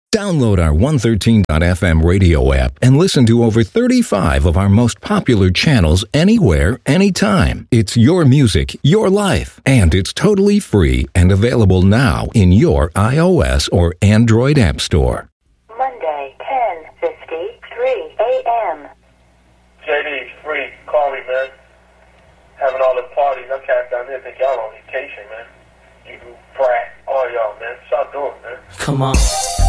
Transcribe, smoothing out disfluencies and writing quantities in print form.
Download our 113.fm radio app and listen to over 35 of our most popular channels anywhere, anytime. It's your music, your life, and it's totally free and available now in your iOS or Android app store. Monday, 10:53 a.m. JD, free. Call me, man. Having all the parties. I cast down there think y'all on vacation, man. You brat. All y'all, man. Stop doing it, man. Come on.